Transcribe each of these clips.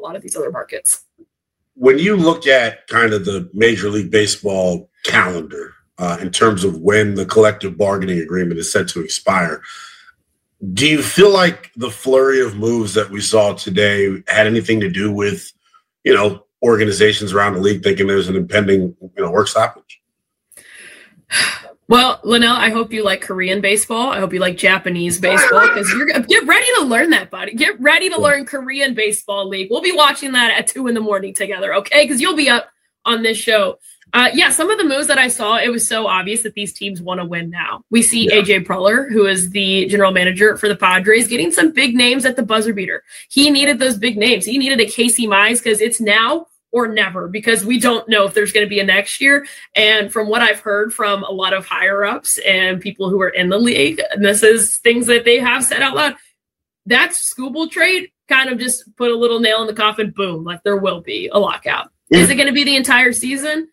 lot of these other markets. When you look at kind of the Major League Baseball calendar in terms of when the collective bargaining agreement is set to expire, do you feel like the flurry of moves that we saw today had anything to do with, organizations around the league thinking there's an impending, work stoppage? Well, Linnell, I hope you like Korean baseball. I hope you like Japanese baseball, because get ready to learn that, buddy. Get ready to learn Korean baseball league. We'll be watching that at 2 a.m. together, okay? Because you'll be up on this show. Some of the moves that I saw, it was so obvious that these teams want to win now. We see AJ Preller, who is the general manager for the Padres, getting some big names at the buzzer beater. He needed those big names. He needed a Casey Mize, because it's now or never, because we don't know if there's going to be a next year. And from what I've heard from a lot of higher ups and people who are in the league, and this is things that they have said out loud, that Skubal trade kind of just put a little nail in the coffin. Boom, like there will be a lockout. Is it going to be the entire season?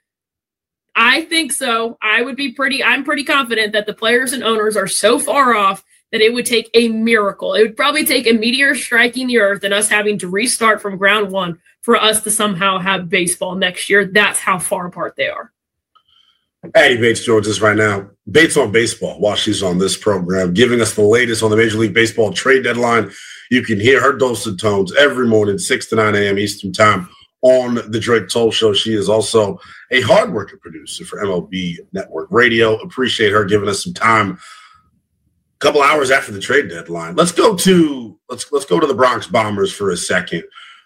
I think so. I'm pretty confident that the players and owners are so far off that it would take a miracle. It would probably take a meteor striking the earth and us having to restart from ground one for us to somehow have baseball next year. That's how far apart they are. Addie Bates joins us right now. Bates on Baseball, while she's on this program, giving us the latest on the Major League Baseball trade deadline. You can hear her dulcet tones every morning, 6 to 9 a.m. Eastern Time on the Drake Toll Show. She is also a hardworking producer for MLB Network Radio. Appreciate her giving us some time. A couple hours after the trade deadline, let's go to the Bronx Bombers for a second.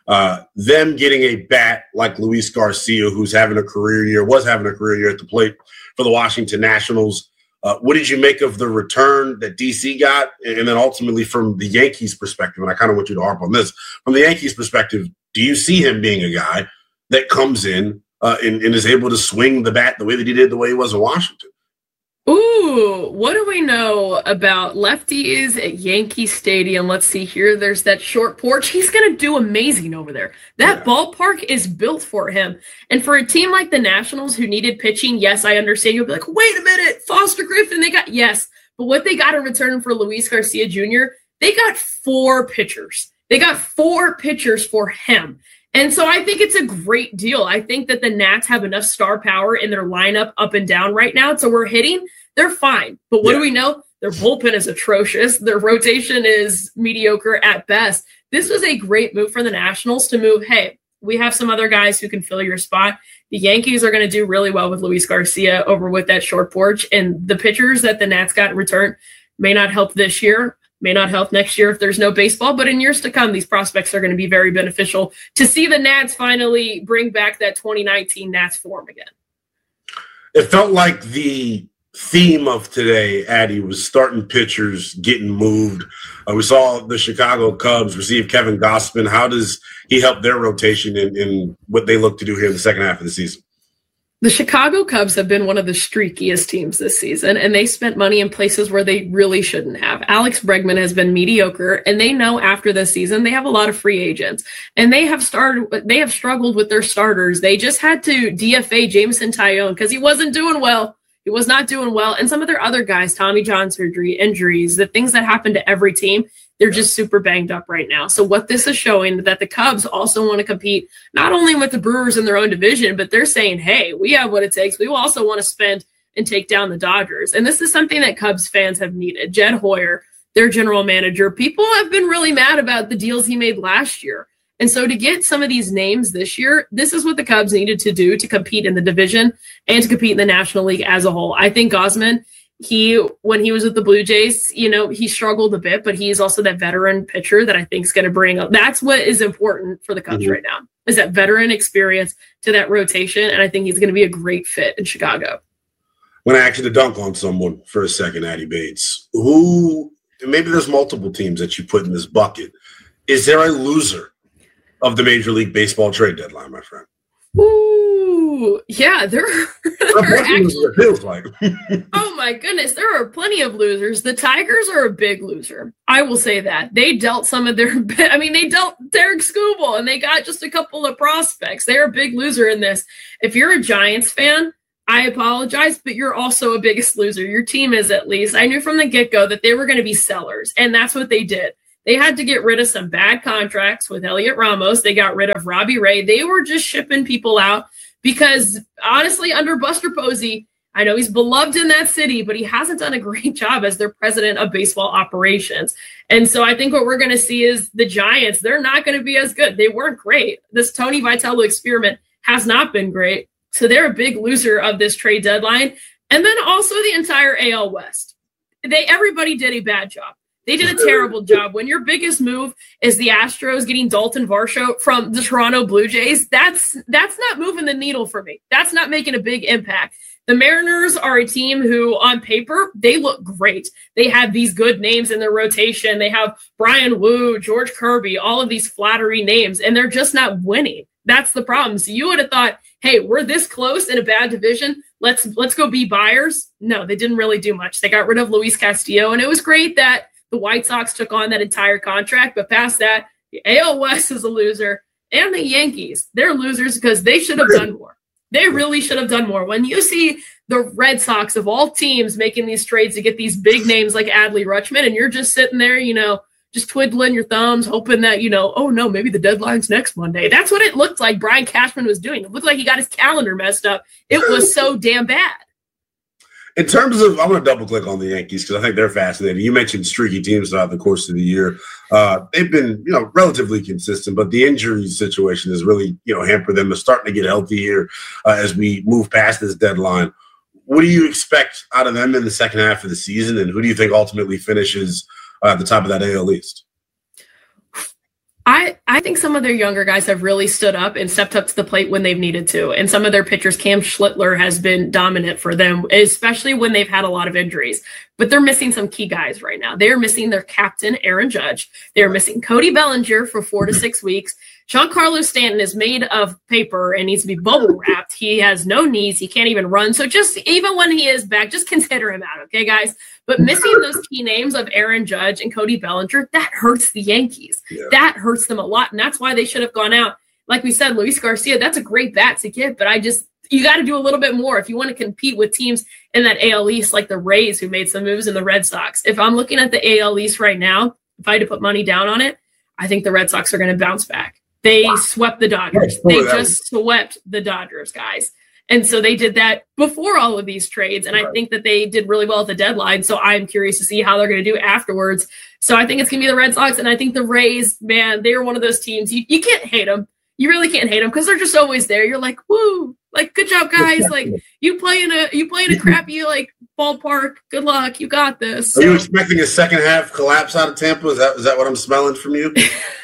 Them getting a bat like Luis Garcia, who's was having a career year at the plate for the Washington Nationals. What did you make of the return that DC got? And then ultimately from the Yankees' perspective, and I kind of want you to harp on this, from the Yankees' perspective, do you see him being a guy that comes in and is able to swing the bat the way that he did, the way he was in Washington? Ooh, what do we know about lefties at Yankee Stadium? Let's see here. There's that short porch. He's going to do amazing over there. That ballpark is built for him. And for a team like the Nationals who needed pitching, yes, I understand. You'll be like, wait a minute, Foster Griffin, yes. But what they got in return for Luis Garcia Jr., they got 4 pitchers. They got 4 pitchers for him. And so I think it's a great deal. I think that the Nats have enough star power in their lineup up and down right now. So we're hitting, they're fine. But what do we know? Their bullpen is atrocious. Their rotation is mediocre at best. This was a great move for the Nationals to move, hey, we have some other guys who can fill your spot. The Yankees are going to do really well with Luis Garcia over with that short porch. And the pitchers that the Nats got in return may not help this year, may not help next year if there's no baseball, but in years to come, these prospects are going to be very beneficial to see the Nats finally bring back that 2019 Nats form again. It felt like the theme of today, Addie, was starting pitchers getting moved. We saw the Chicago Cubs receive Kevin Gausman. How does he help their rotation in what they look to do here in the second half of the season? The Chicago Cubs have been one of the streakiest teams this season, and they spent money in places where they really shouldn't have. Alex Bregman has been mediocre, and they know after this season they have a lot of free agents, and they have struggled with their starters. They just had to DFA Jameson Taillon because he wasn't doing well. He was not doing well. And some of their other guys, Tommy John surgery, injuries, the things that happen to every team, they're just super banged up right now. So what this is showing that the Cubs also want to compete not only with the Brewers in their own division, but they're saying, hey, we have what it takes. We also want to spend and take down the Dodgers. And this is something that Cubs fans have needed. Jed Hoyer, their general manager, people have been really mad about the deals he made last year. And so to get some of these names this year, this is what the Cubs needed to do to compete in the division and to compete in the National League as a whole. I think Gausman, when he was with the Blue Jays, he struggled a bit, but he's also that veteran pitcher that I think is going to bring up. That's what is important for the Cubs right now, is that veteran experience to that rotation. And I think he's going to be a great fit in Chicago. When I ask you to dunk on someone for a second, Addie Bates, who, maybe there's multiple teams that you put in this bucket. Is there a loser of the Major League Baseball trade deadline, my friend? Ooh, yeah, there are actually, it feels like. Oh my goodness, there are plenty of losers. The Tigers are a big loser. I will say that. They dealt they dealt Derek Skubal, and they got just a couple of prospects. They're a big loser in this. If you're a Giants fan, I apologize, but you're also a biggest loser. Your team is, at least. I knew from the get-go that they were going to be sellers, and that's what they did. They had to get rid of some bad contracts with Elliot Ramos. They got rid of Robbie Ray. They were just shipping people out because, honestly, under Buster Posey, I know he's beloved in that city, but he hasn't done a great job as their president of baseball operations. And so I think what we're going to see is the Giants, they're not going to be as good. They weren't great. This Tony Vitello experiment has not been great. So they're a big loser of this trade deadline. And then also the entire AL West. Everybody did a bad job. They did a terrible job. When your biggest move is the Astros getting Dalton Varsho from the Toronto Blue Jays, that's not moving the needle for me. That's not making a big impact. The Mariners are a team who, on paper, they look great. They have these good names in their rotation. They have Brian Wu, George Kirby, all of these flattery names, and they're just not winning. That's the problem. So you would have thought, hey, we're this close in a bad division. Let's go be buyers. No, they didn't really do much. They got rid of Luis Castillo, and it was great that the White Sox took on that entire contract. But past that, the AL West is a loser, and the Yankees, they're losers because they should have done more. They really should have done more. When you see the Red Sox of all teams making these trades to get these big names like Adley Rutschman, and you're just sitting there, just twiddling your thumbs, hoping that, oh no, maybe the deadline's next Monday. That's what it looked like Brian Cashman was doing. It looked like he got his calendar messed up. It was so damn bad. In terms of, I'm going to double click on the Yankees because I think they're fascinating. You mentioned streaky teams throughout the course of the year. They've been, relatively consistent, but the injury situation has really, hampered them. They're starting to get healthy here as we move past this deadline. What do you expect out of them in the second half of the season, and who do you think ultimately finishes at the top of that AL East? I think some of their younger guys have really stood up and stepped up to the plate when they've needed to. And some of their pitchers, Cam Schlittler has been dominant for them, especially when they've had a lot of injuries. But they're missing some key guys right now. They're missing their captain, Aaron Judge. They're missing Cody Bellinger for 4 to 6 weeks. Giancarlo Stanton is made of paper and needs to be bubble wrapped. He has no knees. He can't even run. So just even when he is back, just consider him out, okay, guys? But missing those key names of Aaron Judge and Cody Bellinger, that hurts the Yankees. Yeah. That hurts them a lot, and that's why they should have gone out. Like we said, Luis Garcia, that's a great bat to get, but you got to do a little bit more if you want to compete with teams in that AL East like the Rays who made some moves and the Red Sox. If I'm looking at the AL East right now, if I had to put money down on it, I think the Red Sox are going to bounce back. They swept the Dodgers. They just swept the Dodgers, guys. And so they did that before all of these trades. And I think that they did really well at the deadline. So I'm curious to see how they're going to do afterwards. So I think it's going to be the Red Sox. And I think the Rays, man, they are one of those teams. You can't hate them. You really can't hate them because they're just always there. You're like, woo, like, good job, guys. Like, you play in a crappy, like, ballpark. Good luck. You got this. So. Are you expecting a second half collapse out of Tampa? Is that what I'm smelling from you?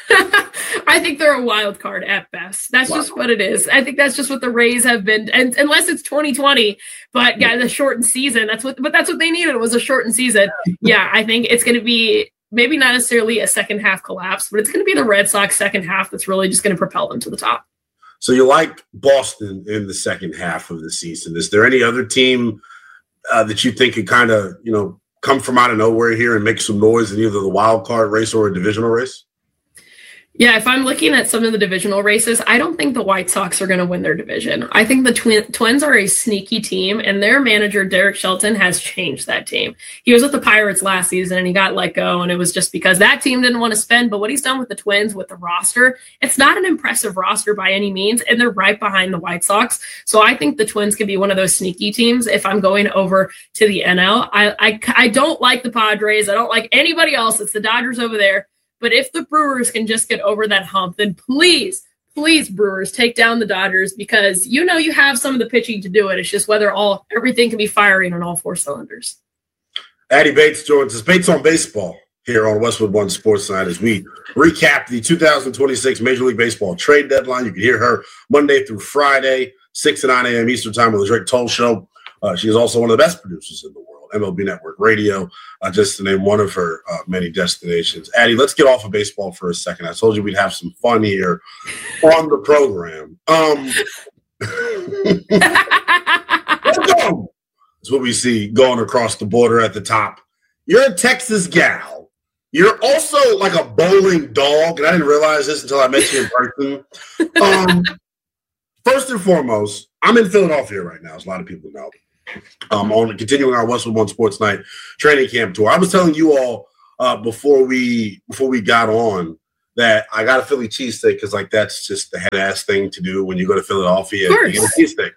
I think they're a wild card at best. That's just what it is. I think that's just what the Rays have been, and unless it's 2020, but yeah, the shortened season. That's what they needed. It was a shortened season. Yeah, I think it's going to be maybe not necessarily a second half collapse, but it's going to be the Red Sox second half that's really just going to propel them to the top. So you like Boston in the second half of the season. Is there any other team that you think could kind of come from out of nowhere here and make some noise in either the wild card race or a divisional race? Yeah, if I'm looking at some of the divisional races, I don't think the White Sox are going to win their division. I think the Twins are a sneaky team, and their manager, Derek Shelton, has changed that team. He was with the Pirates last season, and he got let go, and it was just because that team didn't want to spend. But what he's done with the Twins, with the roster, it's not an impressive roster by any means, and they're right behind the White Sox. So I think the Twins could be one of those sneaky teams if I'm going over to the NL. I don't like the Padres. I don't like anybody else. It's the Dodgers over there. But if the Brewers can just get over that hump, then please, Brewers, take down the Dodgers because you have some of the pitching to do it. It's just whether everything can be firing on all 4 cylinders. Addie Bates joins us. Bates on Baseball here on Westwood One Sports Night as we recap the 2026 Major League Baseball trade deadline. You can hear her Monday through Friday, 6 to 9 a.m. Eastern Time on the Drake Toll Show. She is also one of the best producers in the world. MLB Network Radio, just to name one of her many destinations. Addie, let's get off of baseball for a second. I told you we'd have some fun here on the program. Welcome. That's what we see going across the border at the top. You're a Texas gal. You're also like a bowling dog, and I didn't realize this until I met you in person. First and foremost, I'm in Philadelphia right now, as a lot of people know. On continuing our Westwood One Sports Night training camp tour. I was telling you all before we got on that I got a Philly cheesesteak because like that's just the head ass thing to do when you go to Philadelphia and get a cheesesteak.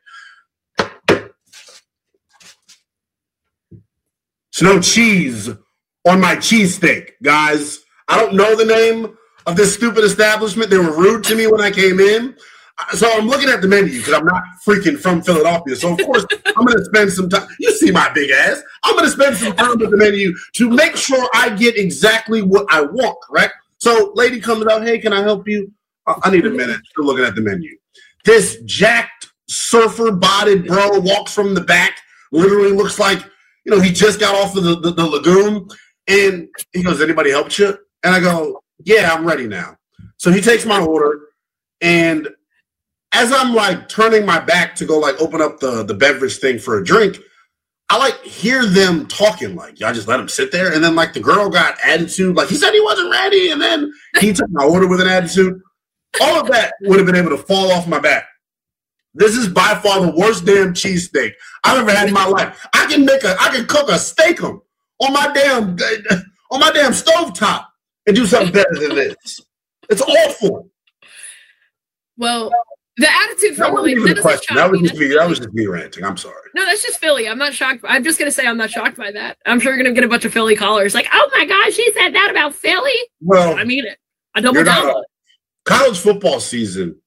There's no cheese on my cheesesteak, guys. I don't know the name of this stupid establishment. They were rude to me when I came in. So I'm looking at the menu because I'm not freaking from Philadelphia. So, of course, I'm going to spend some time. You see my big ass. I'm going to spend some time with the menu to make sure I get exactly what I want, correct? So, lady comes out, hey, can I help you? I need a minute. Still looking at the menu. This jacked surfer-bodied bro walks from the back, literally looks like, he just got off of the lagoon. And he goes, anybody help you? And I go, yeah, I'm ready now. So he takes my order, and as I'm like turning my back to go like open up the beverage thing for a drink, I like hear them talking like, y'all just let him sit there. And then like the girl got attitude, like he said he wasn't ready. And then he took my order with an attitude. All of that would have been able to fall off my back. This is by far the worst damn cheesesteak I've ever had in my life. I can cook a steakum on my damn stovetop and do something better than this. It's awful. Well, the attitude from that was just me ranting. I'm sorry. No, that's just Philly. I'm not shocked. I'm just going to say I'm not shocked by that. I'm sure you're going to get a bunch of Philly callers like, oh my gosh, she said that about Philly. Well, I mean it. I double down on it. College football season.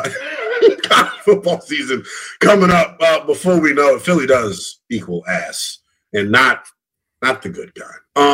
Coming up before we know it. Philly does equal ass and not the good guy.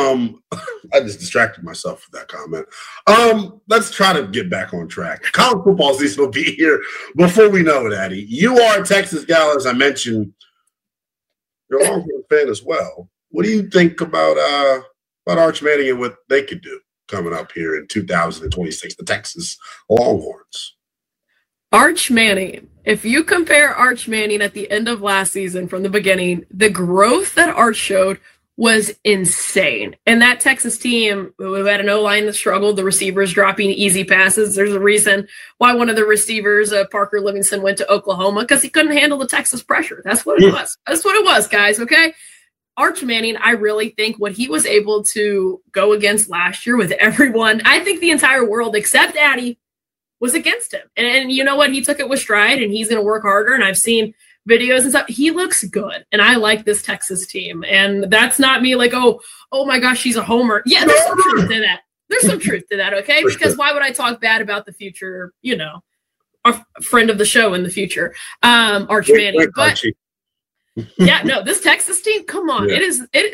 I just distracted myself with that comment. Let's try to get back on track. College football season will be here before we know it, Addy. You are a Texas gal, as I mentioned. You're a Longhorn fan as well. What do you think about Arch Manning and what they could do coming up here in 2026, the Texas Longhorns? Arch Manning. If you compare Arch Manning at the end of last season from the beginning, the growth that Arch showed was insane. And that Texas team, who had an O-line that struggled, the receivers dropping easy passes. There's a reason why one of the receivers, Parker Livingston, went to Oklahoma, because he couldn't handle the Texas pressure. That's what it was. That's what it was, guys, okay? Arch Manning, I really think what he was able to go against last year with everyone, I think the entire world except Addy was against him. And you know what? He took it with stride, and he's going to work harder. And I've seen videos and stuff. He looks good. And I like this Texas team. And that's not me like, oh my gosh, she's a homer. Yeah, there's some truth to that. There's some truth to that, okay? Because why would I talk bad about the future, our friend of the show in the future, Arch Manning. But yeah, no, this Texas team, come on. Yeah.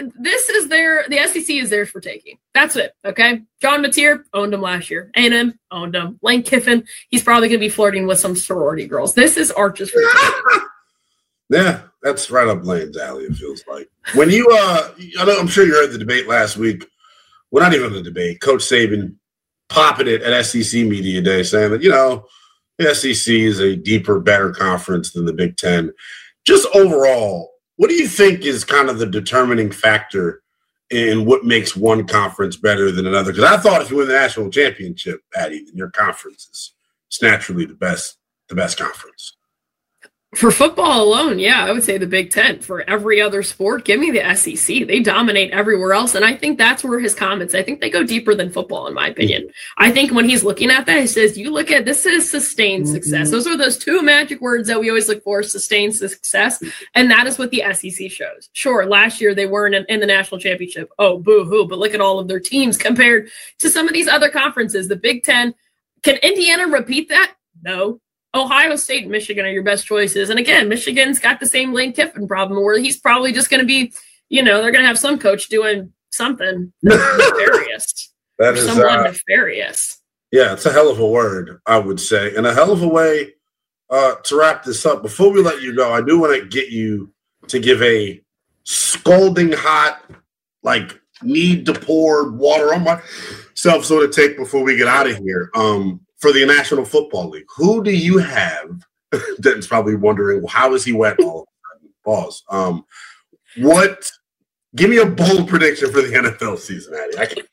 The SEC is theirs for taking. That's it, okay? John Mateer owned him last year. A&M owned him. Lane Kiffin, he's probably going to be flirting with some sorority girls. This is Arch's for taking. Yeah, that's right up Lane's alley, it feels like. When you, I'm sure you heard the debate last week. Well, not even the debate. Coach Saban popping it at SEC Media Day saying that, the SEC is a deeper, better conference than the Big Ten. Just overall, what do you think is kind of the determining factor in what makes one conference better than another? Because I thought if you win the national championship, Addy, then your conference is naturally the best conference. For football alone, yeah, I would say the Big Ten. For every other sport, give me the SEC. They dominate everywhere else, and I think that's where his comments, I think they go deeper than football, in my opinion. I think when he's looking at that, he says, you look at, this is sustained success. Those are those two magic words that we always look for, sustained success, and that is what the SEC shows. Sure, last year they weren't in the national championship. Oh, boo-hoo, but look at all of their teams compared to some of these other conferences. The Big Ten, can Indiana repeat that? No. Ohio State and Michigan are your best choices. And again, Michigan's got the same Lane Kiffin problem where he's probably just going to be, they're going to have some coach doing something nefarious. That is somewhat nefarious. Yeah, it's a hell of a word, I would say. And a hell of a way to wrap this up. Before we let you go, I do want to get you to give a scalding hot, need to pour water on myself sort of take before we get out of here. For the National Football League, who do you have? Denton's probably wondering, how is he wet all of a sudden? Pause. Give me a bold prediction for the NFL season, Addy. I can't.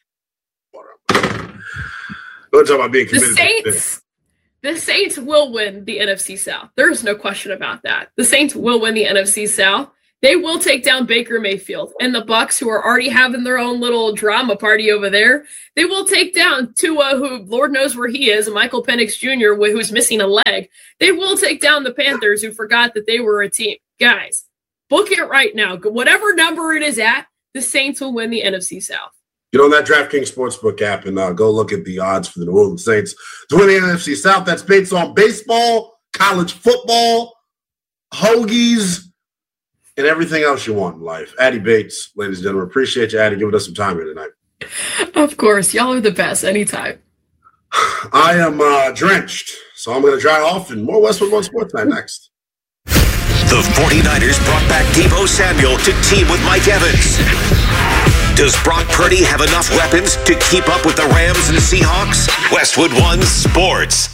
Don't talk about being committed. The Saints will win the NFC South. There's no question about that. The Saints will win the NFC South. They will take down Baker Mayfield and the Bucs, who are already having their own little drama party over there. They will take down Tua, who Lord knows where he is, and Michael Penix Jr., who's missing a leg. They will take down the Panthers, who forgot that they were a team. Guys, book it right now. Whatever number it is at, the Saints will win the NFC South. Get on that DraftKings Sportsbook app and go look at the odds for the New Orleans Saints to win the NFC South. That's based on baseball, college football, hoagies, and everything else you want in life. Addie Bates, ladies and gentlemen, appreciate you, Addie, giving us some time here tonight. Of course. Y'all are the best anytime. I am drenched, so I'm going to dry off, and more Westwood One Sports Night next. The 49ers brought back Deebo Samuel to team with Mike Evans. Does Brock Purdy have enough weapons to keep up with the Rams and Seahawks? Westwood One Sports.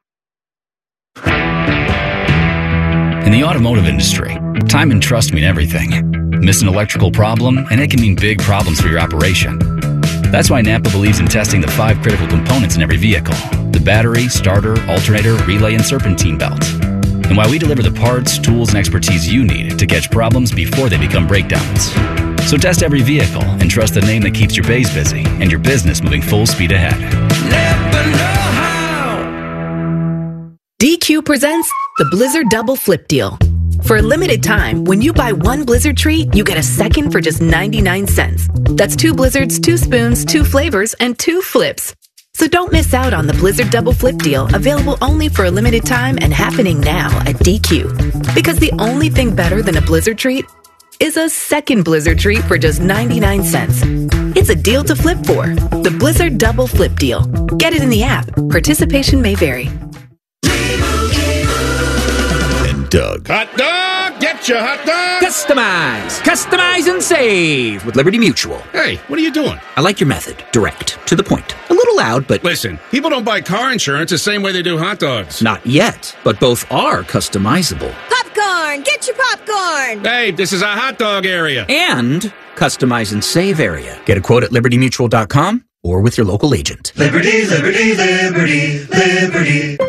In the automotive industry, time and trust mean everything. Miss an electrical problem, and it can mean big problems for your operation. That's why Napa believes in testing the 5 critical components in every vehicle: the battery, starter, alternator, relay, and serpentine belt. And why we deliver the parts, tools, and expertise you need to catch problems before they become breakdowns. So test every vehicle and trust the name that keeps your bays busy and your business moving full speed ahead. Napa know-how. DQ presents the Blizzard Double Flip Deal. For a limited time, when you buy one Blizzard treat, you get a second for just 99 cents. That's 2 Blizzards, 2 spoons, 2 flavors, and 2 flips. So don't miss out on the Blizzard Double Flip Deal, available only for a limited time and happening now at DQ. Because the only thing better than a Blizzard treat is a second Blizzard treat for just 99 cents. It's a deal to flip for. The Blizzard Double Flip Deal. Get it in the app. Participation may vary. And Doug. Hot dog! Get your hot dog! Customize and save with Liberty Mutual. Hey, what are you doing? I like your method. Direct. To the point. A little loud, but... Listen, people don't buy car insurance the same way they do hot dogs. Not yet, but both are customizable. Popcorn! Get your popcorn! Hey, this is a hot dog area. And customize and save area. Get a quote at libertymutual.com or with your local agent. Liberty, liberty, liberty, liberty.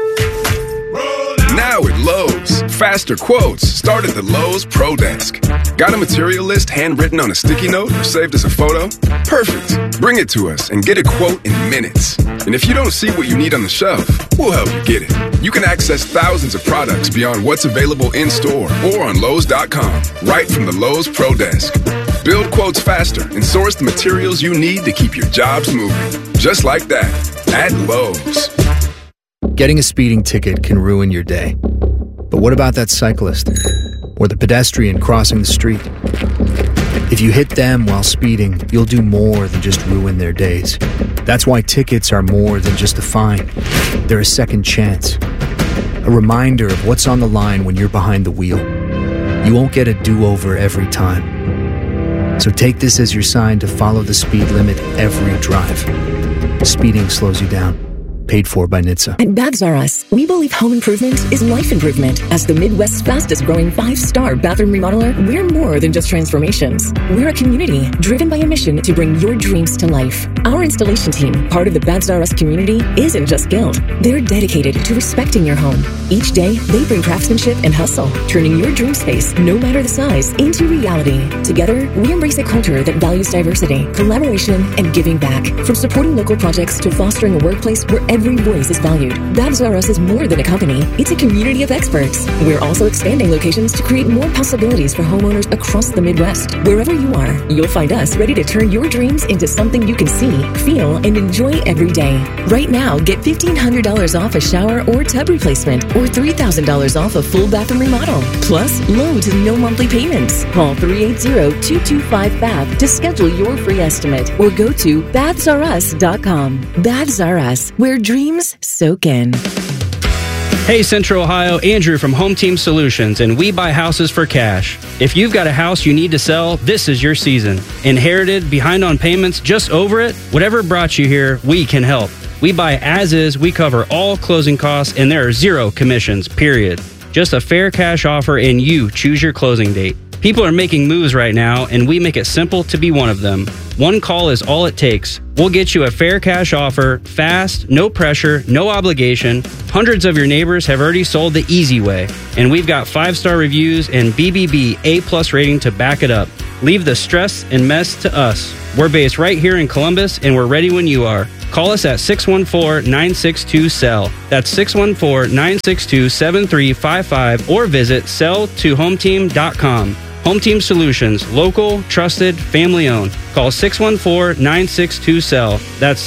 Now at Lowe's, faster quotes start at the Lowe's Pro Desk. Got a material list handwritten on a sticky note or saved as a photo? Perfect. Bring it to us and get a quote in minutes. And if you don't see what you need on the shelf, we'll help you get it. You can access thousands of products beyond what's available in-store or on Lowe's.com, right from the Lowe's Pro Desk. Build quotes faster and source the materials you need to keep your jobs moving. Just like that, at Lowe's. Getting a speeding ticket can ruin your day. But what about that cyclist? Or the pedestrian crossing the street? If you hit them while speeding, you'll do more than just ruin their days. That's why tickets are more than just a fine. They're a second chance. A reminder of what's on the line when you're behind the wheel. You won't get a do-over every time. So take this as your sign to follow the speed limit every drive. Speeding slows you down. Paid for by NHTSA. At Baths R Us, we believe home improvement is life improvement. As the Midwest's fastest growing 5-star bathroom remodeler, we're more than just transformations. We're a community driven by a mission to bring your dreams to life. Our installation team, part of the Baths R Us community, isn't just skilled. They're dedicated to respecting your home. Each day, they bring craftsmanship and hustle, turning your dream space, no matter the size, into reality. Together, we embrace a culture that values diversity, collaboration, and giving back. From supporting local projects to fostering a workplace where every voice is valued. Baths R Us is more than a company. It's a community of experts. We're also expanding locations to create more possibilities for homeowners across the Midwest. Wherever you are, you'll find us ready to turn your dreams into something you can see, feel, and enjoy every day. Right now, get $1,500 off a shower or tub replacement or $3,000 off a full bathroom remodel. Plus, loads and no monthly payments. Call 380-225-BATH to schedule your free estimate or go to bathsrus.com. Baths R Us, where dreams soak in. Hey Central Ohio, Andrew from Home Team Solutions, and we buy houses for cash. If you've got a house you need to sell, this is your season. Inherited, behind on payments, just over it? Whatever brought you here, we can help. We buy as is, we cover all closing costs, and there are 0 commissions, period. Just a fair cash offer and you choose your closing date. People are making moves right now, and we make it simple to be one of them. One call is all it takes. We'll get you a fair cash offer, fast, no pressure, no obligation. Hundreds of your neighbors have already sold the easy way, and we've got 5-star reviews and BBB A+ rating to back it up. Leave the stress and mess to us. We're based right here in Columbus, and we're ready when you are. Call us at 614-962-SELL. That's 614-962-7355, or visit selltohometeam.com. Home Team Solutions, local, trusted, family-owned. Call 614-962-SELL. That's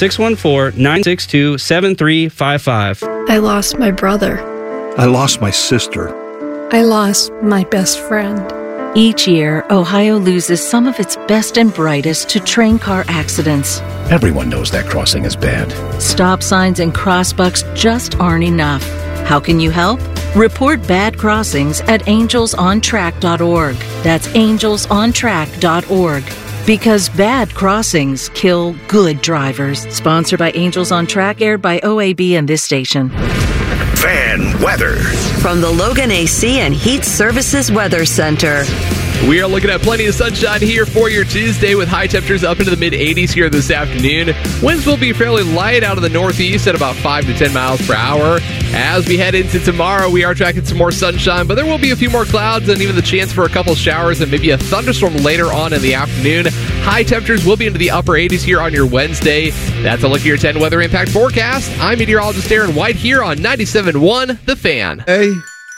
614-962-7355. I lost my brother. I lost my sister. I lost my best friend. Each year, Ohio loses some of its best and brightest to train car accidents. Everyone knows that crossing is bad. Stop signs and crossbucks just aren't enough. How can you help? Report bad crossings at angelsontrack.org. That's angelsontrack.org. Because bad crossings kill good drivers. Sponsored by Angels on Track, aired by OAB and this station. Fan weather. From the Logan AC and Heat Services Weather Center. We are looking at plenty of sunshine here for your Tuesday with high temperatures up into the mid-80s here this afternoon. Winds will be fairly light out of the northeast at about 5 to 10 miles per hour. As we head into tomorrow, we are tracking some more sunshine, but there will be a few more clouds and even the chance for a couple showers and maybe a thunderstorm later on in the afternoon. High temperatures will be into the upper 80s here on your Wednesday. That's a look at your 10 weather impact forecast. I'm meteorologist Aaron White here on 97.1 The Fan. Hey.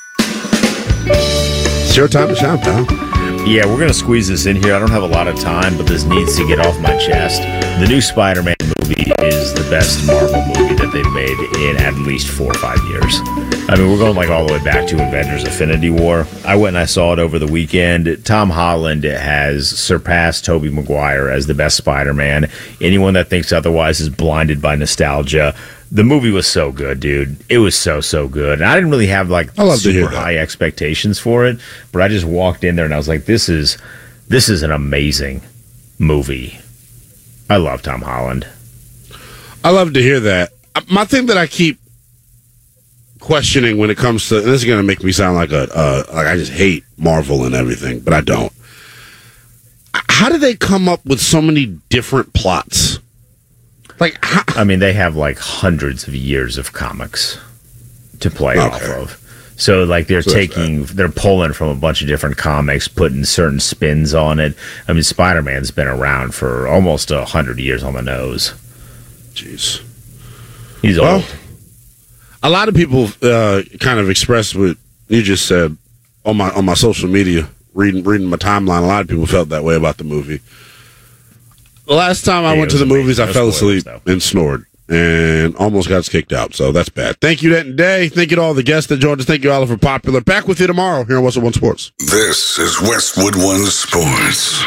It's your time to shine, pal. Yeah, we're going to squeeze this in here. I don't have a lot of time, but this needs to get off my chest. The new Spider-Man movie is the best Marvel movie that they've made in at least 4 or 5 years. I mean, we're going like all the way back to Avengers Infinity War. I went and I saw it over the weekend. Tom Holland has surpassed Tobey Maguire as the best Spider-Man. Anyone that thinks otherwise is blinded by nostalgia. The movie was so good, dude. It was so good. And I didn't really have like super high expectations for it, but I just walked in there and I was like, this is an amazing movie. I love Tom Holland. I love to hear that. My thing that I keep questioning when it comes to, and this is going to make me sound like I just hate Marvel and everything, but I don't. How do they come up with so many different plots? I mean, they have like hundreds of years of comics to play off of. So, like, they're pulling from a bunch of different comics, putting certain spins on it. I mean, Spider-Man's been around for almost 100 years on the nose. Jeez. He's old. A lot of people kind of expressed what you just said on my social media, reading my timeline. A lot of people felt that way about the movie. The last time I went to the movies, I fell asleep and snored and almost got kicked out, so that's bad. Thank you, Denton Day. Thank you to all the guests that joined us. Thank you, Oliver Popular. Back with you tomorrow here on Westwood One Sports. This is Westwood One Sports.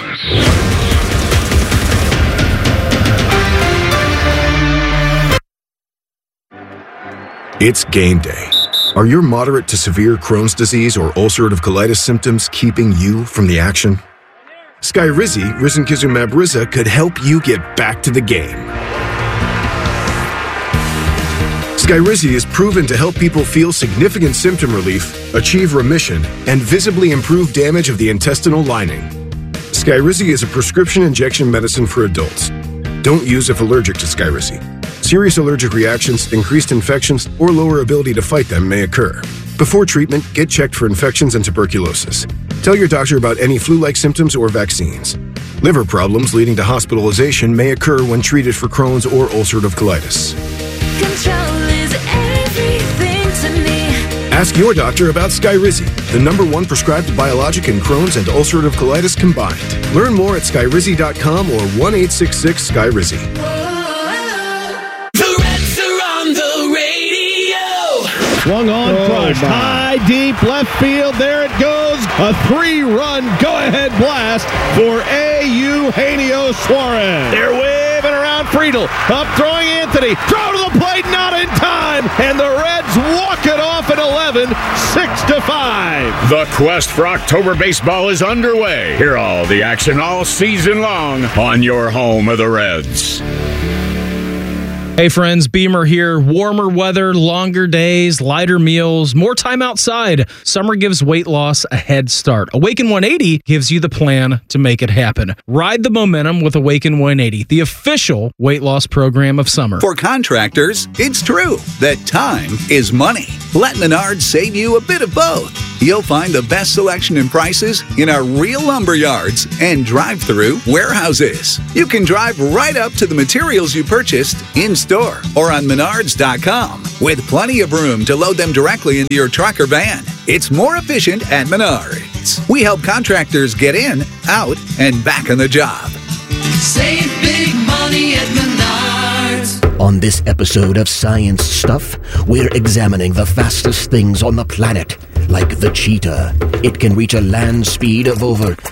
It's game day. Are your moderate to severe Crohn's disease or ulcerative colitis symptoms keeping you from the action? Skyrizi, risankizumab Riza, could help you get back to the game. Skyrizi is proven to help people feel significant symptom relief, achieve remission, and visibly improve damage of the intestinal lining. Skyrizi is a prescription injection medicine for adults. Don't use if allergic to Skyrizi. Serious allergic reactions, increased infections, or lower ability to fight them may occur. Before treatment, get checked for infections and tuberculosis. Tell your doctor about any flu-like symptoms or vaccines. Liver problems leading to hospitalization may occur when treated for Crohn's or ulcerative colitis. Control is everything to me. Ask your doctor about Skyrizi, the #1 prescribed biologic in Crohn's and ulcerative colitis combined. Learn more at skyrizi.com or 1-866-SKYRIZI. The Reds are on the radio. Swung on, crushed, high, deep, left field. There it goes. A 3-run go-ahead blast for Eugenio Suarez. They're waving around Friedel. Up throwing Anthony. Throw to the plate, not in time. And the Reds walk it off at 11, 6-5. The quest for October baseball is underway. Hear all the action all season long on your home of the Reds. Hey friends, Beamer here. Warmer weather, longer days, lighter meals, more time outside. Summer gives weight loss a head start. Awaken 180 gives you the plan to make it happen. Ride the momentum with Awaken 180, the official weight loss program of summer. For contractors, it's true that time is money. Let Menards save you a bit of both. You'll find the best selection and prices in our real lumber yards and drive-through warehouses. You can drive right up to the materials you purchased in-store or on Menards.com with plenty of room to load them directly into your truck or van. It's more efficient at Menards. We help contractors get in, out, and back on the job. Save big money at Menards. On this episode of Science Stuff, we're examining the fastest things on the planet, like the cheetah. It can reach a land speed of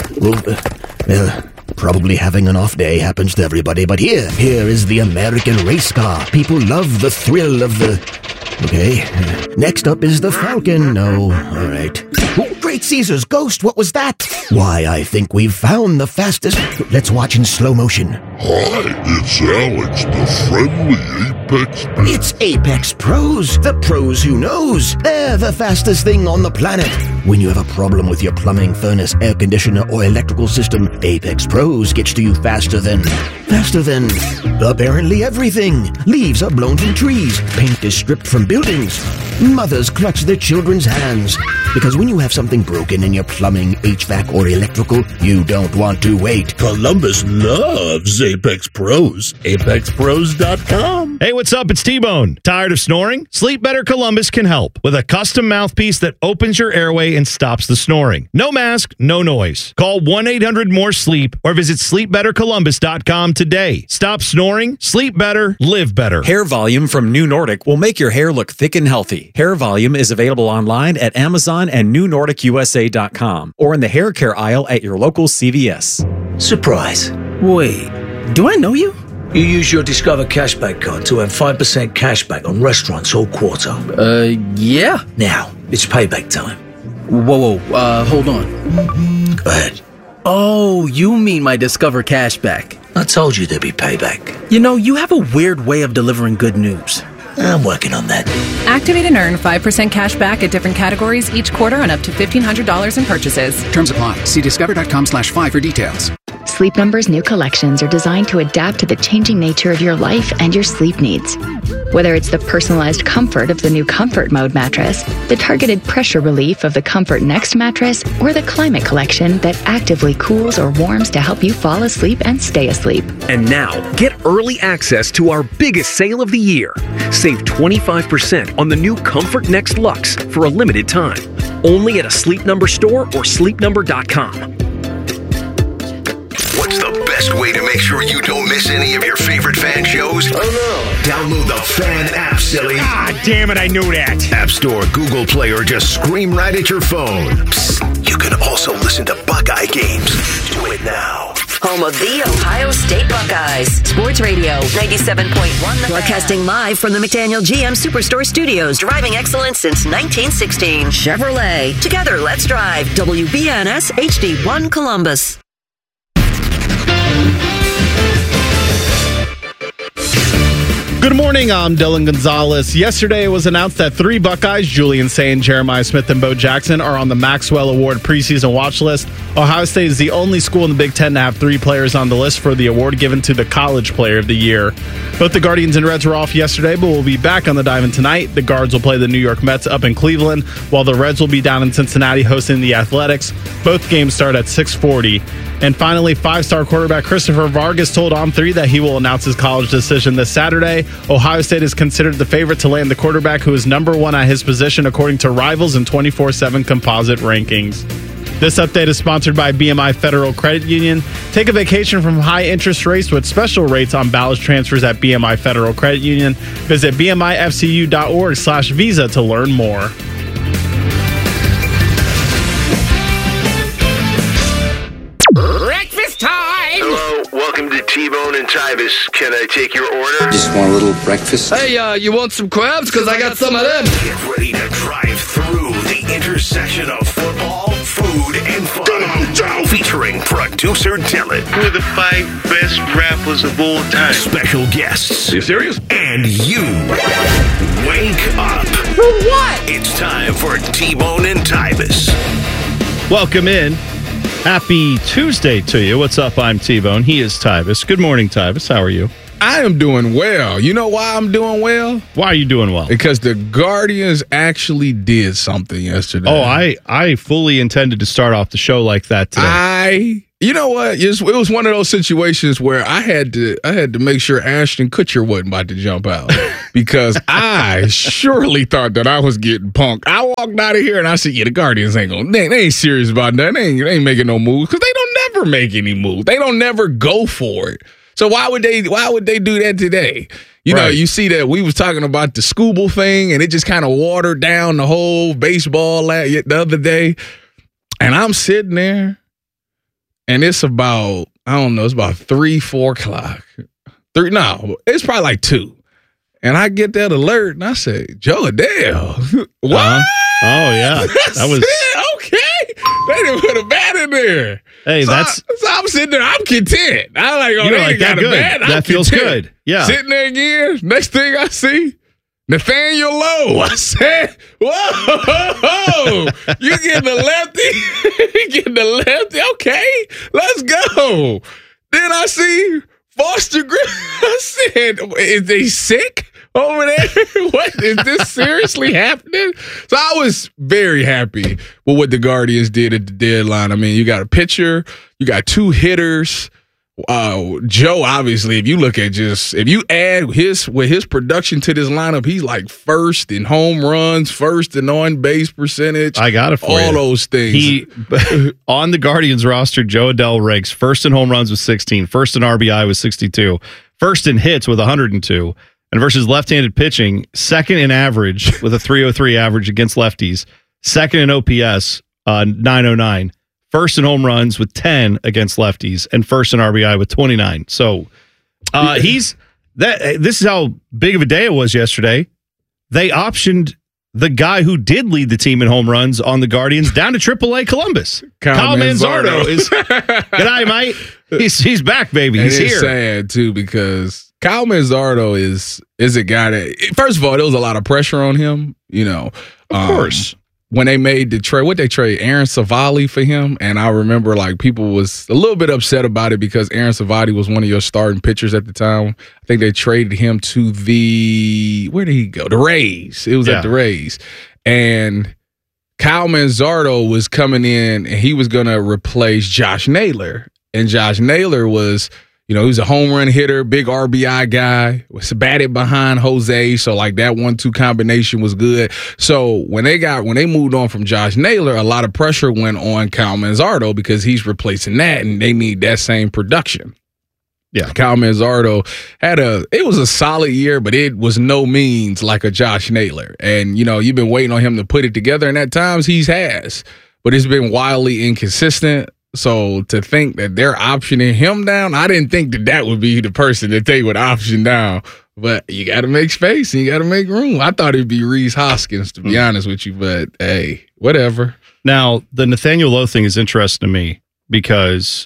probably having an off day happens to everybody, but here is the American race car. People love the thrill of the... Okay. Next up is the Falcon. No, all right. Oh, Great Caesar's ghost, what was that? Why, I think we've found the fastest... Let's watch in slow motion. Hi, it's Alex, the friendly Apex Pro. It's Apex Pros, the pros who knows. They're the fastest thing on the planet. When you have a problem with your plumbing, furnace, air conditioner, or electrical system, Apex Pros gets to you faster than apparently everything. Leaves are blown from trees. Paint is stripped from buildings. Mothers clutch their children's hands. Because when you have something broken in your plumbing, HVAC, or electrical, you don't want to wait. Columbus loves Apex Pros. ApexPros.com. Hey, what's up? It's T-Bone. Tired of snoring? Sleep Better Columbus can help with a custom mouthpiece that opens your airway and stops the snoring. No mask, no noise. Call 1-800-MORE-SLEEP or visit SleepBetterColumbus.com today. Stop snoring, sleep better, live better. Hair Volume from New Nordic will make your hair look thick and healthy. Hair Volume is available online at Amazon and NewNordicUSA.com or in the hair care aisle at your local CVS. Surprise. Wait, do I know you? You use your Discover Cashback card to earn 5% cashback on restaurants all quarter. Yeah. Now, it's payback time. Whoa, hold on. Go ahead. Oh, you mean my Discover Cashback. I told you there'd be payback. You know, you have a weird way of delivering good news. I'm working on that. Activate and earn 5% cash back at different categories each quarter on up to $1,500 in purchases. Terms apply. See discover.com/5 for details. Sleep Number's new collections are designed to adapt to the changing nature of your life and your sleep needs. Whether it's the personalized comfort of the new Comfort Mode mattress, the targeted pressure relief of the Comfort Next mattress, or the Climate Collection that actively cools or warms to help you fall asleep and stay asleep. And now, get early access to our biggest sale of the year. Save 25% on the new Comfort Next Luxe for a limited time. Only at a Sleep Number store or sleepnumber.com. What's the best way to make sure you don't miss any of your favorite fan shows? Oh no. Download the Fan app, silly. Ah, damn it, I knew that. App Store, Google Play, or just scream right at your phone. Psst, you can also listen to Buckeye games. Do it now. Home of the Ohio State Buckeyes. Sports Radio 97.1. Broadcasting live from the McDaniel GM Superstore Studios. Driving excellence since 1916. Chevrolet. Together, let's drive. WBNS HD1 Columbus. Good morning, I'm Dylan Gonzalez. Yesterday it was announced that 3 Buckeyes, Julian Sayin, Jeremiah Smith, and Bo Jackson, are on the Maxwell Award preseason watch list. Ohio State is the only school in the Big Ten to have 3 players on the list for the award given to the College Player of the Year. Both the Guardians and Reds were off yesterday, but will be back on the diamond tonight. The Guards will play the New York Mets up in Cleveland, while the Reds will be down in Cincinnati hosting the Athletics. Both games start at 6:40. And finally, 5-star quarterback Christopher Vargas told On3 that he will announce his college decision this Saturday. Ohio State is considered the favorite to land the quarterback who is number 1 at his position according to Rivals and 24/7 composite rankings. This update is sponsored by BMI Federal Credit Union. Take a vacation from high interest rates with special rates on ballast transfers at BMI Federal Credit Union. Visit bmifcu.org/visa to learn more. Breakfast time! Hello, welcome to T-Bone and Tybus. Can I take your order? Just want a little breakfast. Hey, you want some crabs? Because I got some of them. Get ready to drive through the intersection of football, food, and fun. Featuring producer producer Dylan. Who are the 5 best rappers of all time? Special guests. Are you serious? And you. Wake up. For what? It's time for T-Bone and Tyvis. Welcome in. Happy Tuesday to you. What's up? I'm T-Bone. He is Tyvis. Good morning, Tyvis. How are you? I am doing well. You know why I'm doing well? Why are you doing well? Because the Guardians actually did something yesterday. Oh, I fully intended to start off the show like that today. You know what? It was one of those situations where I had to make sure Ashton Kutcher wasn't about to jump out because I surely thought that I was getting punked. I walked out of here and I said, "Yeah, the Guardians ain't gonna. They ain't serious about that. They ain't making no moves because they don't never make any moves. They don't never go for it. So why would they do that today? You know, you see that we was talking about the Scooble thing and it just kind of watered down the whole baseball the other day. And I'm sitting there and it's about, I don't know, it's about 3-4 o'clock. It's probably like 2. And I get that alert and I say, Joe Adele. What? Oh, yeah. That was okay. They didn't put a bat in there. Hey, so I'm sitting there. I'm content. I'm like, oh, they ain't got a bat. That feels good. Yeah. Sitting there again. Next thing I see, Nathaniel Lowe. I said, whoa, you getting the lefty? You getting the lefty? Okay, let's go. Then I see Foster Griffin. I said, is they sick over there? What is this seriously happening? So I was very happy with what the Guardians did at the deadline. I mean, you got a pitcher, you got 2 hitters. Joe, obviously, if you add his production to this lineup, he's like first in home runs, first in on base percentage. I got it for you. All those things. He on the Guardians roster, Joe Adele ranks first in home runs with 16, first in RBI with 62, first in hits with 102. And versus left-handed pitching, second in average with a 303 average against lefties, second in OPS, 909, first in home runs with 10 against lefties, and first in RBI with 29. So this is how big of a day it was yesterday. They optioned the guy who did lead the team in home runs on the Guardians down to AAA Columbus. Kyle Manzardo is g'day, mate. He's back, baby. He's here. It's sad too because Kyle Manzardo is a guy that, first of all, there was a lot of pressure on him. You know, of course. When they made the trade, what they trade Aaron Savali for him, and I remember like people was a little bit upset about it because Aaron Savali was one of your starting pitchers at the time. I think they traded him to where did he go? The Rays. It was at the Rays, and Kyle Manzardo was coming in and he was going to replace Josh Naylor, and Josh Naylor was, you know, he was a home run hitter, big RBI guy, was batted behind Jose. So like that 1-2 combination was good. So when they moved on from Josh Naylor, a lot of pressure went on Kyle Manzardo because he's replacing that and they need that same production. Yeah. Kyle Manzardo it was a solid year, but it was no means like a Josh Naylor. And, you know, you've been waiting on him to put it together, and at times he has, but it's been wildly inconsistent. So to think that they're optioning him down, I didn't think that would be the person that they would option down. But you got to make space and you got to make room. I thought it'd be Reese Hoskins, to be honest with you. But, hey, whatever. Now, the Nathaniel Lowe thing is interesting to me because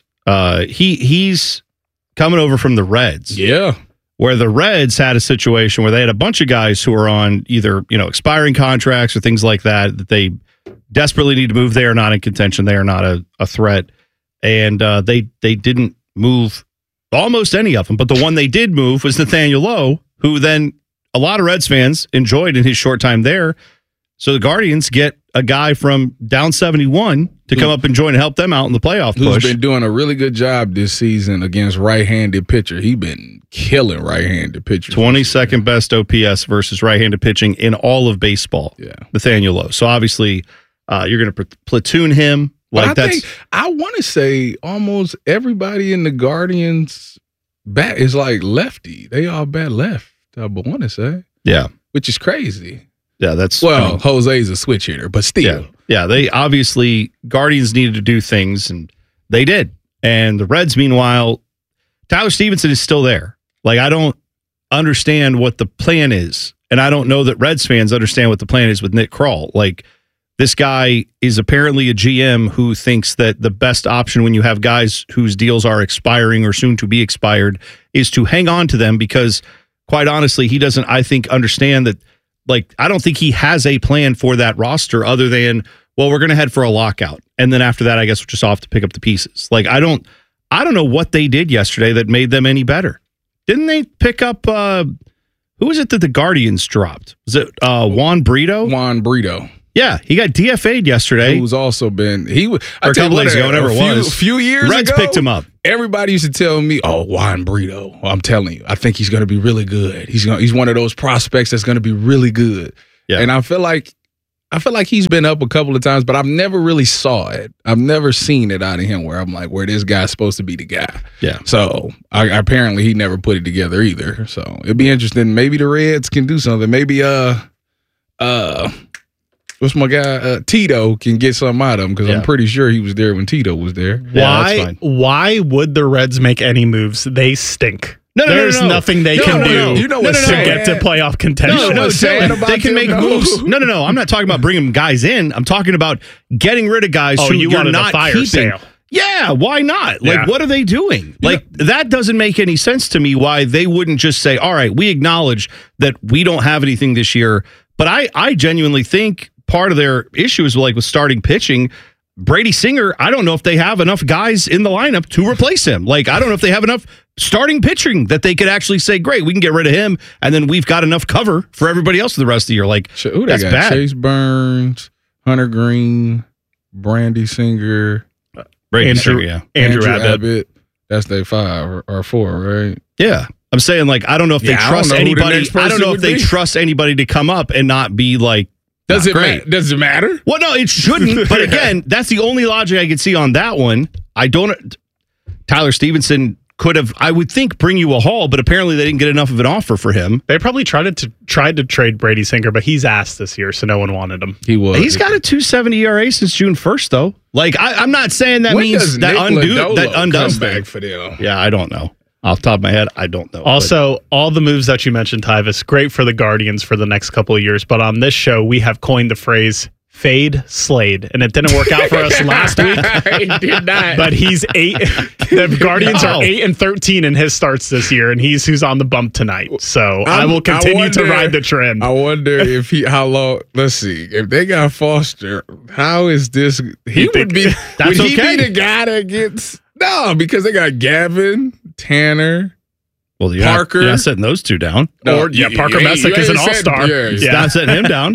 he's coming over from the Reds. Yeah. Where the Reds had a situation where they had a bunch of guys who were on either, you know, expiring contracts or things like that they desperately need to move. They are not in contention. They are not a threat. And they didn't move almost any of them. But the one they did move was Nathaniel Lowe, who then a lot of Reds fans enjoyed in his short time there. So the Guardians get a guy from down 71 to come up and join and help them out in the playoff push. Who's been doing a really good job this season against right-handed pitcher. He's been killing right-handed pitchers. 22nd best OPS versus right-handed pitching in all of baseball. Yeah. Nathaniel Lowe. So obviously you're going to platoon him. Like I want to say almost everybody in the Guardians bat is like lefty. They all bat left, I want to say. Yeah. Which is crazy. Yeah, that's... Jose's a switch hitter, but still. Yeah, they obviously... Guardians needed to do things, and they did. And the Reds, meanwhile, Tyler Stevenson is still there. Like, I don't understand what the plan is, and I don't know that Reds fans understand what the plan is with Nick Krall. Like, This guy is apparently a GM who thinks that the best option when you have guys whose deals are expiring or soon to be expired is to hang on to them because, quite honestly, he doesn't, I think, understand that. Like, I don't think he has a plan for that roster other than, well, we're going to head for a lockout. And then after that, I guess we're just off to pick up the pieces. Like, I don't know what they did yesterday that made them any better. Didn't they pick up, who was it that the Guardians dropped? Was it Juan Brito? Juan Brito. Yeah, he got DFA'd yesterday. Who's also been or a couple days ago, whatever it was. A few years Reds ago, picked him up. Everybody used to tell me, "Oh, Juan Brito." Well, I'm telling you, I think he's going to be really good. He's one of those prospects that's going to be really good. Yeah. And I feel like he's been up a couple of times, but I've never really saw it. I've never seen it out of him where I'm like, where this guy's supposed to be the guy. Yeah. So apparently he never put it together either. So it'd be interesting. Maybe the Reds can do something. Maybe what's my guy? Tito can get something out of him because I'm pretty sure he was there when Tito was there. Why would the Reds make any moves? They stink. There's nothing they can do You know what's to get to playoff contention. They can make moves. No. I'm not talking about bringing guys in. I'm talking about getting rid of guys who you you're wanted not a fire keeping. sale. Yeah, why not? Like, what are they doing? Like, that doesn't make any sense to me why they wouldn't just say, all right, we acknowledge that we don't have anything this year. But I genuinely think part of their issue is like with starting pitching. Brady Singer, I don't know if they have enough guys in the lineup to replace him. Like, I don't know if they have enough starting pitching that they could actually say, great, we can get rid of him, and then we've got enough cover for everybody else for the rest of the year. Like, that's bad. Chase Burns, Hunter Green, Brandy Singer, Andrew Abbott. That's their 5 or 4, right? Yeah. I'm saying, like, I don't know if they trust anybody. I don't know if they trust anybody to come up and not be like, Does it matter? Well, no, it shouldn't. But again, that's the only logic I could see on that one. Tyler Stevenson could have, I would think, bring you a haul, but apparently they didn't get enough of an offer for him. They probably tried to trade Brady Singer, but he's asked this year, so no one wanted him. He's got a 2.70 ERA since June 1st, though. Like, I'm not saying that means that undoes back for them. Yeah, I don't know. Off the top of my head, I don't know. Also, all the moves that you mentioned, Tyvis, great for the Guardians for the next couple of years. But on this show, we have coined the phrase fade Slade. And it didn't work out for us last week. It did not. But he's 8. The Guardians are 8-13 in his starts this year, and he's who's on the bump tonight. So I will continue to ride the trend. I wonder how long. Let's see. If they got Foster, how is this? He would be. Would he be the guy that gets? No, because they got Gavin, Tanner, Parker. You're not setting those two down. No, Parker Messick is an all-star. Not setting him down.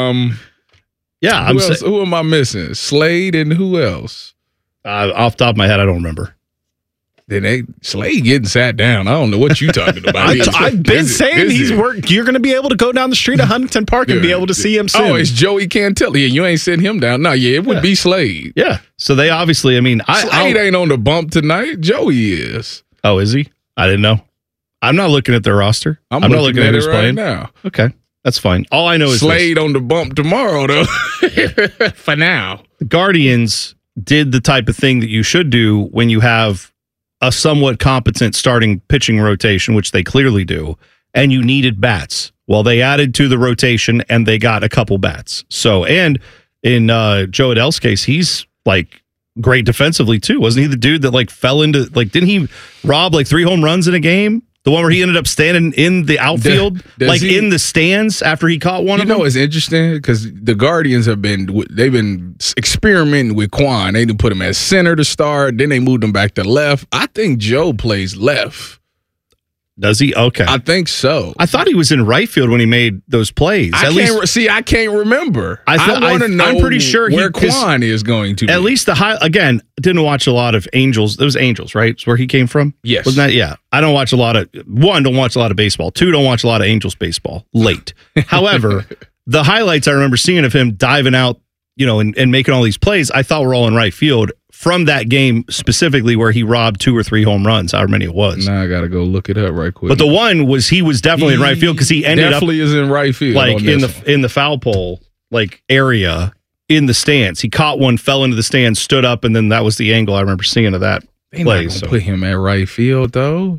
Who am I missing? Slade and who else? Off the top of my head, I don't remember. Then Slade getting sat down. I don't know what you're talking about. I've been saying you're going to be able to go down the street of Huntington Park and be able to see him soon. Oh, it's Joey Cantilli, and you ain't sitting him down. No, it would be Slade. Yeah. So they obviously, Slade ain't on the bump tonight. Joey is. Oh, is he? I didn't know. I'm not looking at their roster. I'm not looking at who's playing now. Okay. That's fine. All I know is Slade on the bump tomorrow, though. For now. The Guardians did the type of thing that you should do when you have a somewhat competent starting pitching rotation, which they clearly do, and you needed bats. Well, they added to the rotation, and they got a couple bats. So, and in Joe Adell's case, he's like great defensively too. Wasn't he the dude that fell into, didn't he rob 3 home runs in a game? The one where he ended up standing in the outfield, in the stands after he caught one of them? You know, it's interesting because the Guardians they've been experimenting with Quan. They didn't put him at center to start. Then they moved him back to left. I think Joe plays left. Does he? Okay. I think so. I thought he was in right field when he made those plays. I can't remember. I want to know. I'm pretty sure where Quan is going to be. At least again, didn't watch a lot of Angels. It was Angels, right? It's where he came from? Yes. Wasn't that? Yeah. I don't watch a lot of, don't watch a lot of baseball. 2, don't watch a lot of Angels baseball. Late. However, the highlights I remember seeing of him diving out, and making all these plays, I thought were all in right field from that game specifically where he robbed 2 or 3 home runs, however many it was. Now I got to go look it up right quick. But the one was he was definitely in right field because he ended definitely is in right field. In the foul pole area in the stands. He caught one, fell into the stands, stood up, and then that was the angle I remember seeing of that play. So put him at right field though.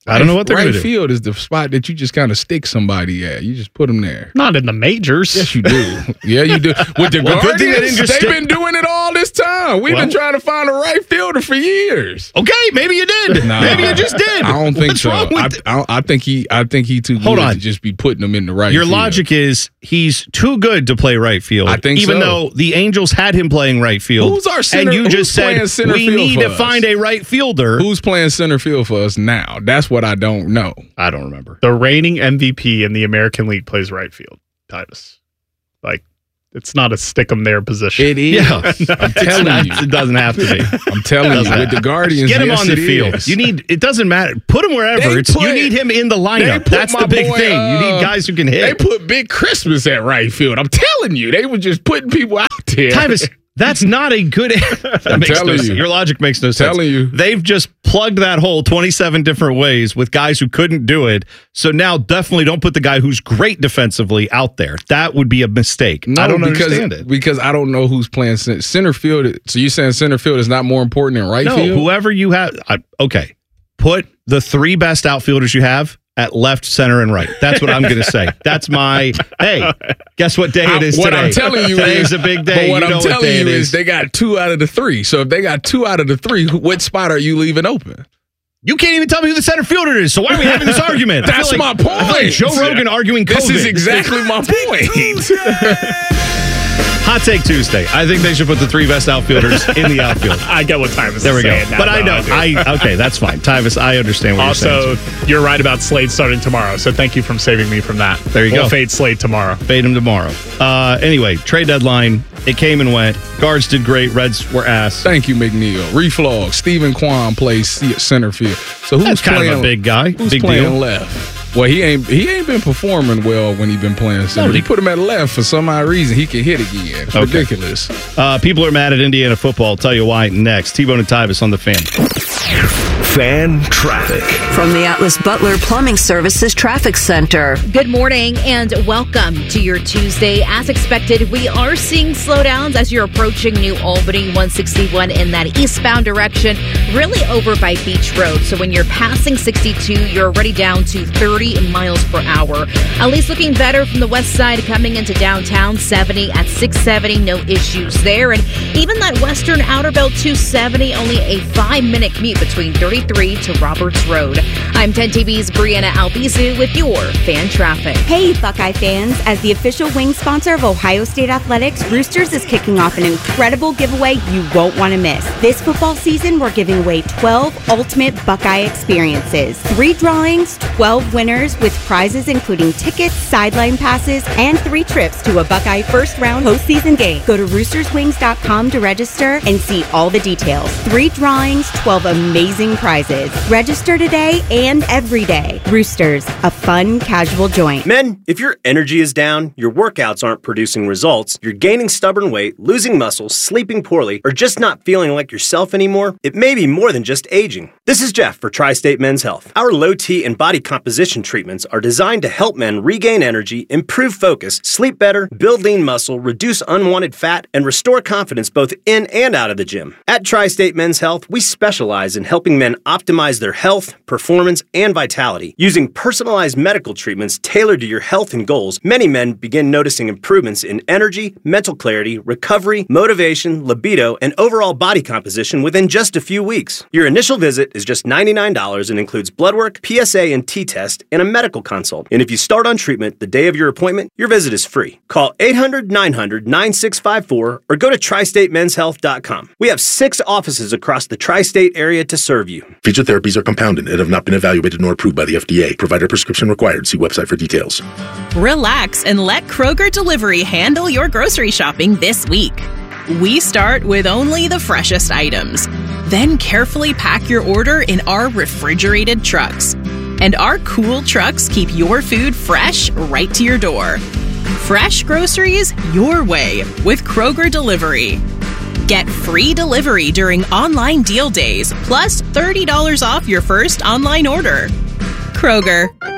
I don't know what they're going to do. Right field is the spot that you just kind of stick somebody at. You just put them there. Not in the majors. Yes, you do. Yeah, you do. With the Guardians, they've been doing it all this time. We've been trying to find a right fielder for years. Okay, maybe you did. Nah, maybe you just did. I don't think What's so. wrong with I think he too good to just be putting them in the right Your field. logic is he's too good to play right field. I think even so. though the Angels had him playing right field. Who's our center? And you who's just playing said center we field need for to us? find a right fielder. Who's playing center field for us now? That's what I don't know. I don't remember. The reigning MVP in the American League plays right field, Titus. Like, it's not a stick 'em there position. It is. Yeah. I'm telling you. It doesn't have to be. I'm telling you. With the Guardians, Get him yes, on the it field. is. You need. It doesn't matter. Put him wherever. You need him in the lineup. That's the big thing. You need guys who can hit. They put Big Christmas at right field. I'm telling you, they were just putting people out there. Tyvis, that's not a good. That makes no sense. Your logic makes no sense. Telling you, they've just plugged that hole 27 different ways with guys who couldn't do it. So now, definitely don't put the guy who's great defensively out there. That would be a mistake. No, I don't understand it because I don't know who's playing center field. So you're saying center field is not more important than right field? No, whoever you have. Okay, put the three best outfielders you have at left, center, and right. That's what I'm going to say. That's my, hey, guess what day it is today? What I'm telling you Today's a big day. But what I'm telling you is they got 2 out of the 3. So if they got 2 out of the 3, what spot are you leaving open? You can't even tell me who the center fielder is. So why are we having this argument? That's my point. I feel like Joe Rogan arguing COVID. This is exactly my point. Hot Take Tuesday. I think they should put the 3 best outfielders in the outfield. I get what Tyvis is There we go. saying now, But I know. Okay, that's fine. Tyvis, I understand what you're saying. Also, you're right about Slade starting tomorrow, so thank you for saving me from that. There you go. We'll fade Slade tomorrow. Fade him tomorrow. Anyway, trade deadline. It came and went. Guards did great. Reds were ass. Thank you, McNeil. Reflog. Stephen Kwan plays center field. So who's That's kind playing, of a big guy. Who's big playing deal. left? Well, he ain't been performing well when he been playing center. You put him at left for some odd reason. He can hit again. It's ridiculous. People are mad at Indiana football. I'll tell you why next. T-Bone and Tyvis on the Fan. Fan traffic. From the Atlas Butler Plumbing Services Traffic Center. Good morning and welcome to your Tuesday. As expected, we are seeing slowdowns as you're approaching New Albany 161 in that eastbound direction, really over by Beach Road. So when you're passing 62, you're already down to 30 miles per hour. At least looking better from the west side coming into downtown 70 at 670. No issues there. And even that western outer belt 270, only a 5-minute commute between 33 to Roberts Road. I'm 10 TV's Brianna Albizu with your fan traffic. Hey, Buckeye fans. As the official wing sponsor of Ohio State Athletics, Roosters is kicking off an incredible giveaway you won't want to miss. This football season, we're giving away 12 ultimate Buckeye experiences. 3 drawings, 12 winners with prizes including tickets, sideline passes, and 3 trips to a Buckeye first-round postseason game. Go to roosterswings.com to register and see all the details. 3 drawings, 12 amazing prizes. Register today and every day. Roosters, a fun, casual joint. Men, if your energy is down, your workouts aren't producing results, you're gaining stubborn weight, losing muscle, sleeping poorly, or just not feeling like yourself anymore, it may be more than just aging. This is Jeff for Tri-State Men's Health. Our low T and body composition treatments are designed to help men regain energy, improve focus, sleep better, build lean muscle, reduce unwanted fat, and restore confidence both in and out of the gym. At Tri-State Men's Health, we specialize in helping men optimize their health, performance, and vitality. Using personalized medical treatments tailored to your health and goals, many men begin noticing improvements in energy, mental clarity, recovery, motivation, libido, and overall body composition within just a few weeks. Your initial visit is just $99 and includes blood work, PSA and T-test, and a medical consult. And if you start on treatment the day of your appointment, your visit is free. Call 800-900-9654 or go to tristatemenshealth.com. We have 6 offices across the tri-state area to serve you. Featured therapies are compounded and have not been evaluated nor approved by the FDA. Provider prescription required. See website for details. Relax and let Kroger Delivery handle your grocery shopping this week. We start with only the freshest items, then carefully pack your order in our refrigerated trucks. And our cool trucks keep your food fresh right to your door. Fresh groceries your way with Kroger Delivery. Get free delivery during online deal days, plus $30 off your first online order. Kroger,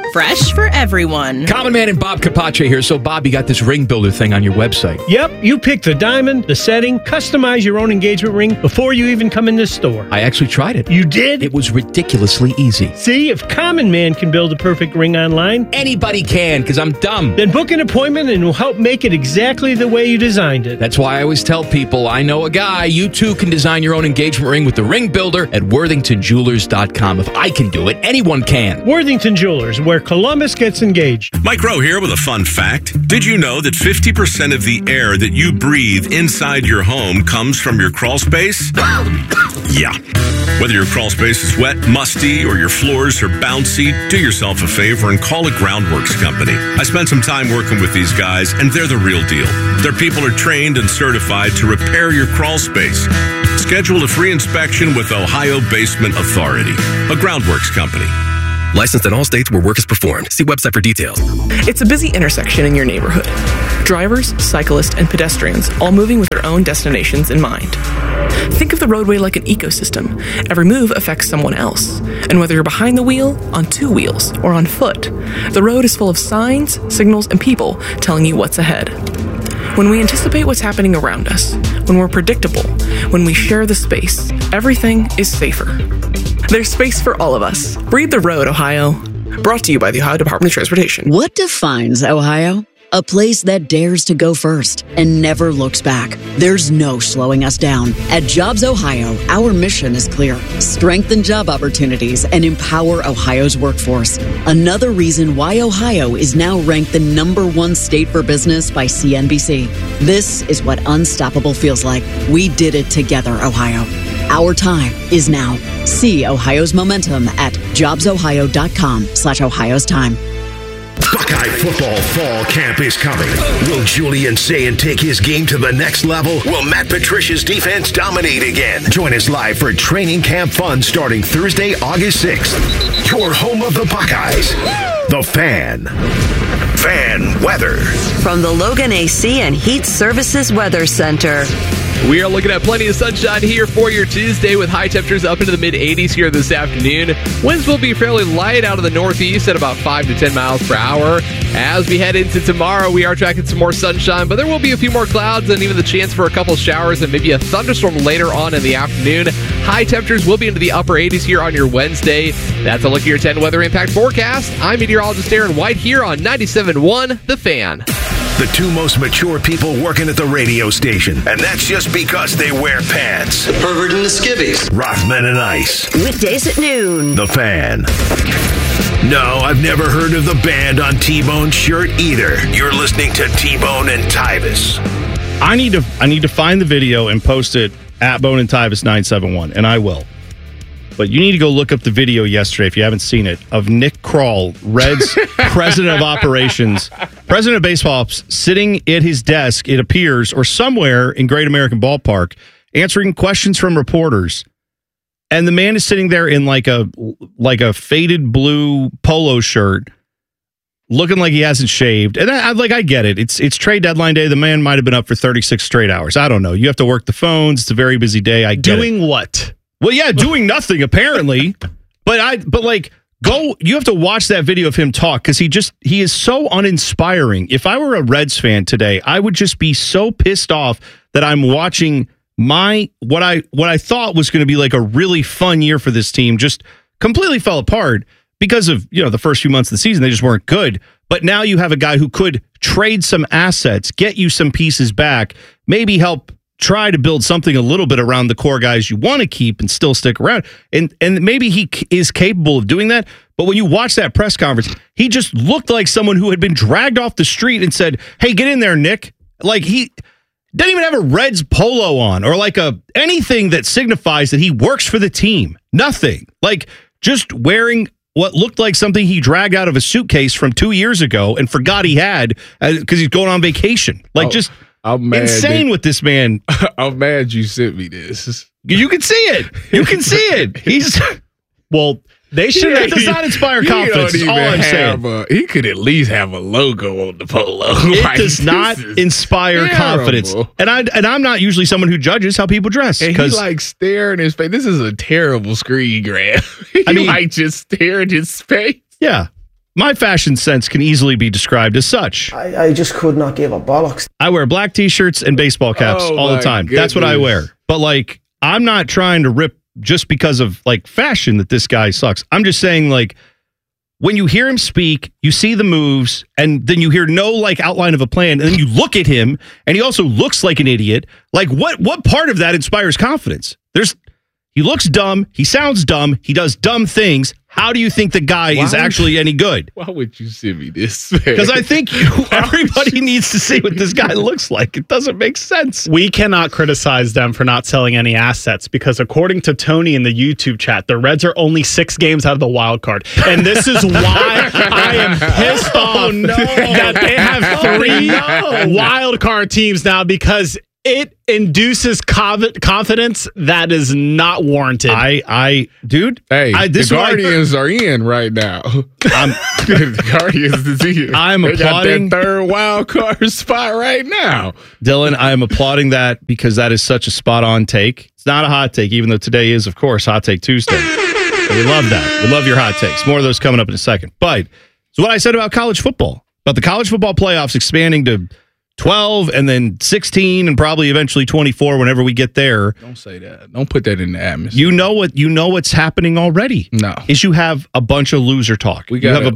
fresh for everyone. Common Man and Bob Capace here. So, Bob, you got this ring builder thing on your website. Yep, you pick the diamond, the setting, customize your own engagement ring before you even come in this store. I actually tried it. You did? It was ridiculously easy. See, if Common Man can build a perfect ring online, anybody can, because I'm dumb. Then book an appointment and we'll help make it exactly the way you designed it. That's why I always tell people, I know a guy. You too can design your own engagement ring with the ring builder at worthingtonjewelers.com. If I can do it, anyone can. Worthington Jewelers, where Columbus gets engaged. Mike Rowe here with a fun fact. Did you know that 50% of the air that you breathe inside your home comes from your crawl space? Yeah. Whether your crawl space is wet, musty, or your floors are bouncy, do yourself a favor and call a Groundworks company. I spent some time working with these guys, and they're the real deal. Their people are trained and certified to repair your crawl space. Schedule a free inspection with Ohio Basement Authority, a Groundworks company. Licensed in all states where work is performed. See website for details. It's a busy intersection in your neighborhood. Drivers, cyclists, and pedestrians all moving with their own destinations in mind. Think of the roadway like an ecosystem. Every move affects someone else. And whether you're behind the wheel, on two wheels, or on foot, the road is full of signs, signals, and people telling you what's ahead. When we anticipate what's happening around us, when we're predictable, when we share the space, everything is safer. There's space for all of us. Read the road, Ohio. Brought to you by the Ohio Department of Transportation. What defines Ohio? A place that dares to go first and never looks back. There's no slowing us down. At Jobs Ohio, our mission is clear. Strengthen job opportunities and empower Ohio's workforce. Another reason why Ohio is now ranked the #1 state for business by CNBC. This is what unstoppable feels like. We did it together, Ohio. Our time is now. See Ohio's momentum at jobsohio.com/Ohio's time. Buckeye football fall camp is coming. Will Julian Sayin take his game to the next level? Will Matt Patricia's defense dominate again? Join us live for training camp fun starting Thursday, August 6th. Your home of the Buckeyes. The Fan. Fan weather. From the Logan AC and Heat Services Weather Center. We are looking at plenty of sunshine here for your Tuesday with high temperatures up into the mid-80s here this afternoon. Winds will be fairly light out of the northeast at about 5 to 10 miles per hour. As we head into tomorrow, we are tracking some more sunshine, but there will be a few more clouds and even the chance for a couple showers and maybe a thunderstorm later on in the afternoon. High temperatures will be into the upper 80s here on your Wednesday. That's a look at your 10 weather impact forecast. I'm meteorologist Aaron White here on 97.1 The Fan. The two most mature people working at the radio station, and that's just because they wear pants. The pervert and the skivvies. Rothman and Ice. Weekdays at noon. The Fan. No, I've never heard of the band on T-Bone's shirt either. You're listening to T-Bone and Tyvis. I need to find the video and post it at Bone and Tyvis 971, and I will. But you need to go look up the video yesterday, if you haven't seen it, of Nick Kroll, Reds president of operations, president of baseball ops, sitting at his desk, it appears, or somewhere in Great American Ballpark, answering questions from reporters. And the man is sitting there in like a faded blue polo shirt, looking like he hasn't shaved. And I get it. It's trade deadline day. The man might have been up for 36 straight hours. I don't know. You have to work the phones. It's a very busy day. I get Doing it. what? Well, yeah, doing nothing apparently. But you have to watch that video of him talk because he is so uninspiring. If I were a Reds fan today, I would just be so pissed off that I'm watching what I thought was going to be like a really fun year for this team just completely fell apart because of, the first few months of the season. They just weren't good. But now you have a guy who could trade some assets, get you some pieces back, maybe help try to build something a little bit around the core guys you want to keep and still stick around. And maybe he is capable of doing that. But when you watch that press conference, he just looked like someone who had been dragged off the street and said, "Hey, get in there, Nick." Like he didn't even have a Reds polo on or like anything that signifies that he works for the team. Nothing. Like just wearing what looked like something he dragged out of a suitcase from 2 years ago and forgot he had because he's going on vacation. I'm mad, insane with this man. I'm mad you sent me this. You can see it. You can see it. They should. It does not inspire confidence. That's all I'm saying. He could at least have a logo on the polo. It does not inspire confidence. And I'm not usually someone who judges how people dress. And he staring his face. This is a terrible screen grab. He just stare at his face. Yeah. my fashion sense can easily be described as such. I just could not give a bollocks. I wear black T-shirts and baseball caps all the time. Goodness. That's what I wear. But like, I'm not trying to rip just because of like fashion that this guy sucks. I'm just saying, like, when you hear him speak, you see the moves, and then you hear no like outline of a plan, and then you look at him, and he also looks like an idiot. Like, what part of that inspires confidence? He looks dumb, he sounds dumb, he does dumb things. How do you think the guy is actually any good? Why would you send me this? Because I think everybody needs to see what this guy looks like. It doesn't make sense. We cannot criticize them for not selling any assets because according to Tony in the YouTube chat, the Reds are only 6 games out of the wild card. And this is why I am pissed off that they have 3 wild card teams now, because it induces confidence that is not warranted. Dude, the Guardians are in right now. The Guardians is in. I'm applauding that 3rd wild card spot right now. Dylan, I am applauding that because that is such a spot on take. It's not a hot take, even though today is, of course, Hot Take Tuesday. We love that. We love your hot takes. More of those coming up in a second. But so what I said about college football, about the college football playoffs expanding to 12 and then 16 and probably eventually 24 whenever we get there. Don't say that. Don't put that in the atmosphere. You know what's happening already. No. Is you have a bunch of loser talk. We gotta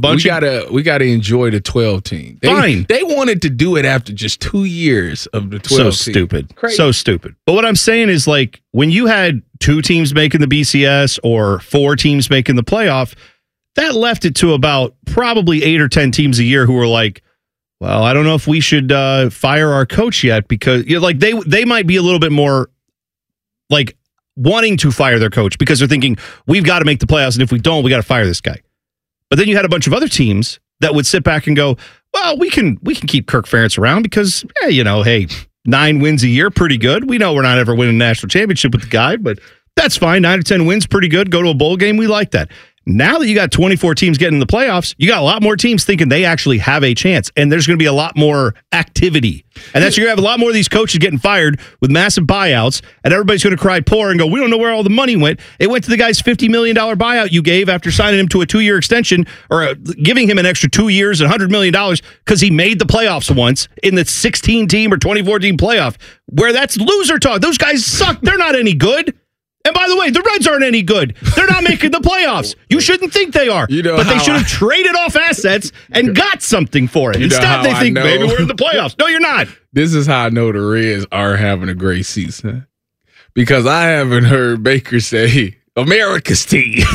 enjoy the 12 team. Fine. They wanted to do it after just 2 years of the 12 So team. stupid. Crazy. So stupid. But what I'm saying is, like, when you had 2 teams making the BCS or 4 teams making the playoff, that left it to about probably 8 or 10 teams a year who were like, well, I don't know if we should fire our coach yet, because like they might be a little bit more like wanting to fire their coach because they're thinking we've got to make the playoffs, and if we don't, we got to fire this guy. But then you had a bunch of other teams that would sit back and go, well, we can keep Kirk Ferentz around because, hey, 9 wins a year, pretty good. We know we're not ever winning a national championship with the guy, but that's fine. 9 or 10 wins, pretty good. Go to a bowl game. We like that. Now that you got 24 teams getting in the playoffs, you got a lot more teams thinking they actually have a chance, and there's going to be a lot more activity. And that's you're going to have a lot more of these coaches getting fired with massive buyouts, and everybody's going to cry poor and go, we don't know where all the money went. It went to the guy's $50 million buyout you gave after signing him to a 2-year extension, or giving him an extra 2 years and $100 million because he made the playoffs once in the 16-team or 24-team playoff, where that's loser talk. Those guys suck. They're not any good. And by the way, the Reds aren't any good. They're not making the playoffs. You shouldn't think they are. But they should have traded off assets and got something for it. Instead, they think maybe we're in the playoffs. No, you're not. This is how I know the Reds are having a great season. Because I haven't heard Baker say, America's team.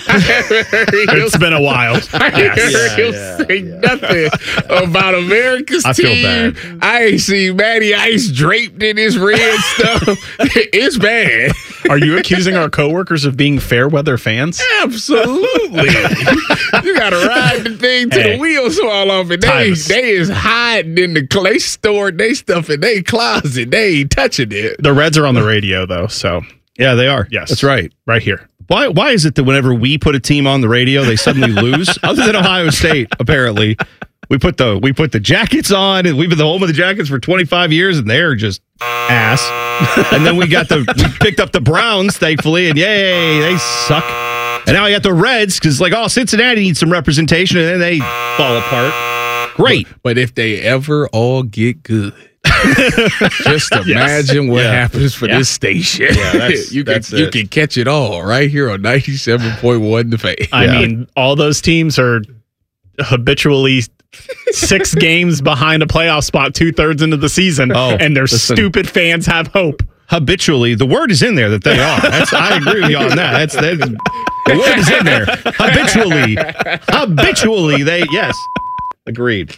It's been a while. I heard him say nothing about America's team. I feel bad. I ain't seen Matty Ice draped in his red stuff. It's bad. Are you accusing our coworkers of being fair weather fans? Absolutely. You got to ride the thing till the wheels fall off. And they is hiding in they stored their stuff in their closet. They ain't touching it. The Reds are on the radio, though, so. Yeah, they are. Yes. That's right. Right here. Why is it that whenever we put a team on the radio, they suddenly lose? Other than Ohio State, apparently. We put the Jackets on, and we've been the home of the Jackets for 25 years, and they're just ass. And then we picked up the Browns, thankfully, and yay, they suck. And now we got the Reds, because Cincinnati needs some representation, and then they fall apart. Great. But if they ever all get good, just imagine what happens for this station. Yeah, you can catch it all right here on 97.1 The Fan. I mean, all those teams are habitually 6 games behind a playoff spot 2/3 into the season, and their stupid fans have hope. Habitually, the word is in there that they are. I agree with you on that. The word is in there. Habitually, yes. Agreed.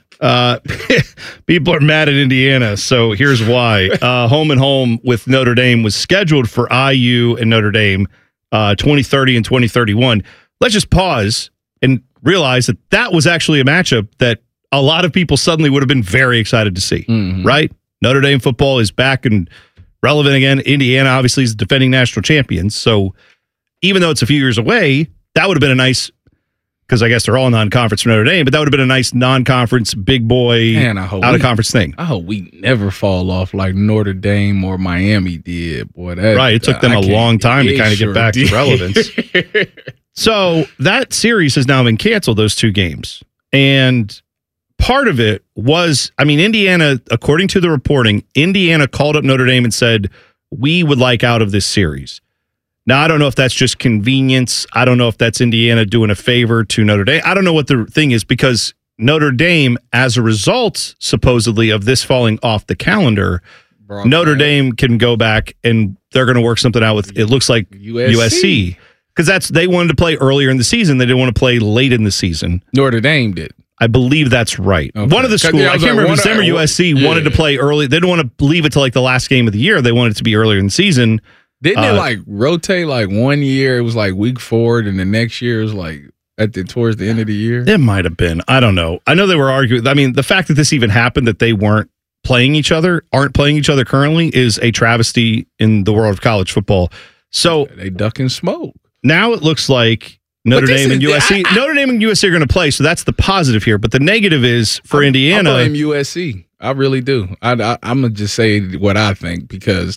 People are mad at Indiana, so here's why. Home and home with Notre Dame was scheduled for IU and Notre Dame 2030 and 2031. Let's just pause and realize that was actually a matchup that a lot of people suddenly would have been very excited to see, right? Notre Dame football is back and relevant again. Indiana obviously is the defending national champions, so even though it's a few years away, that would have been a nice, because I guess they're all non-conference for Notre Dame, but that would have been a nice non-conference, big boy, out-of-conference thing. I hope we never fall off like Notre Dame or Miami did. Boy, right, it took them a long time to kind of get back to relevance. So that series has now been canceled, those 2 games. And part of it was, Indiana, according to the reporting, Indiana called up Notre Dame and said, we would like out of this series. Now, I don't know if that's just convenience. I don't know if that's Indiana doing a favor to Notre Dame. I don't know what the thing is, because Notre Dame, as a result, supposedly, of this falling off the calendar, Notre Dame can go back and they're going to work something out with, it looks like, USC. Because they wanted to play earlier in the season. They didn't want to play late in the season. Notre Dame did. I believe that's right. Okay. One of the schools, I can't remember if it was them or USC, wanted to play early. They didn't want to leave it to like the last game of the year. They wanted it to be earlier in the season. Didn't it like rotate? Like 1 year it was like week 4, and the next year it was like towards the end of the year? It might have been. I don't know. I know they were arguing. The fact that this even happened, that they aren't playing each other currently, is a travesty in the world of college football. So they duck and smoke. Now it looks like Notre Dame and USC are going to play, so that's the positive here. But the negative is for Indiana. I blame USC. I really do. I'm going to just say what I think, because